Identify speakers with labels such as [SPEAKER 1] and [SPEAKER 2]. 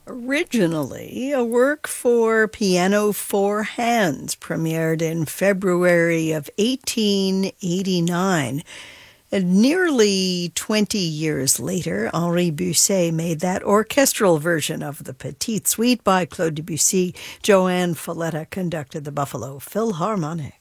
[SPEAKER 1] Originally a work for piano four hands, premiered in February of 1889. And nearly 20 years later, Henri Busset made that orchestral version of the Petite Suite by Claude Debussy. Joanne Folletta conducted the Buffalo Philharmonic.